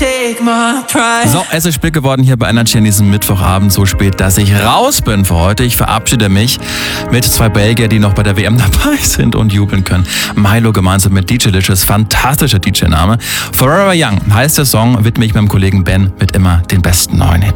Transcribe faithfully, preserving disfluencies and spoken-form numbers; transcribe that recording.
take my pride. So, es ist spät geworden hier bei Energy an diesem Mittwochabend, so spät, dass ich raus bin für heute. Ich verabschiede mich mit zwei Belgier, die noch bei der W M dabei sind und jubeln können. Milo gemeinsam mit D J Licious, fantastischer D J-Name. Forever Young heißt der Song, widme ich meinem Kollegen Ben mit immer den besten neuen Hits.